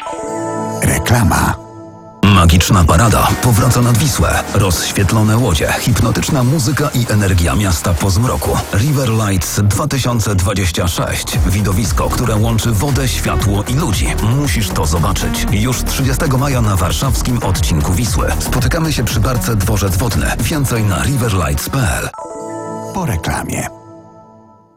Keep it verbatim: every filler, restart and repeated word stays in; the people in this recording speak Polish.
Reklama. Magiczna parada powraca nad Wisłę. Rozświetlone łodzie, hipnotyczna muzyka i energia miasta po zmroku. River Lights dwa tysiące dwadzieścia sześć. Widowisko, które łączy wodę, światło i ludzi. Musisz to zobaczyć. Już trzydziestego maja na warszawskim odcinku Wisły. Spotykamy się przy barce Dworzec Wodny. Więcej na riverlights kropka p l. Po reklamie.